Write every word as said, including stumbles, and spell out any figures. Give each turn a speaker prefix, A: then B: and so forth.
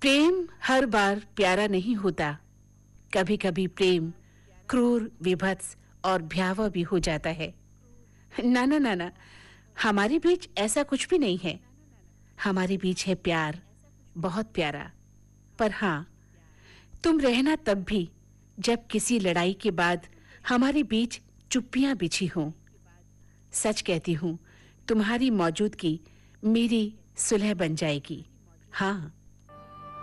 A: प्रेम हर बार प्यारा नहीं होता। कभी-कभी प्रेम क्रूर, विभत्स और भयावह भी हो जाता है। ना ना ना ना, हमारे बीच ऐसा कुछ भी नहीं है। हमारे बीच है प्यार, बहुत प्यारा। पर हाँ, तुम रहना तब भी जब किसी लड़ाई के बाद हमारे बीच चुप्पियां बिछी हों। सच कहती हूँ, तुम्हारी मौजूदगी मेरी सुलह बन जाएगी। हाँ।